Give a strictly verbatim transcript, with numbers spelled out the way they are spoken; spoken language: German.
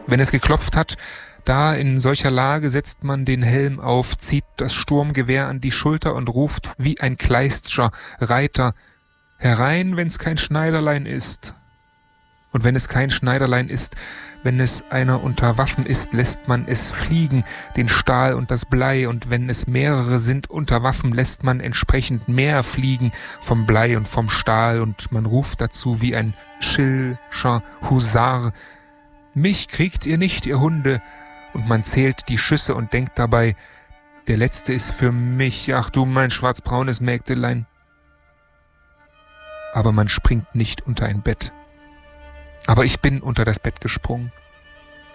Wenn es geklopft hat, da in solcher Lage setzt man den Helm auf, zieht das Sturmgewehr an die Schulter und ruft wie ein Kleistscher Reiter: Herein, wenn's kein Schneiderlein ist. Und wenn es kein Schneiderlein ist, wenn es einer unter Waffen ist, lässt man es fliegen, den Stahl und das Blei, und wenn es mehrere sind unter Waffen, lässt man entsprechend mehr fliegen vom Blei und vom Stahl, und man ruft dazu wie ein Schilscher Husar: Mich kriegt ihr nicht, ihr Hunde, und man zählt die Schüsse und denkt dabei: Der letzte ist für mich, ach du mein schwarzbraunes Mägdelein. Aber man springt nicht unter ein Bett. Aber ich bin unter das Bett gesprungen.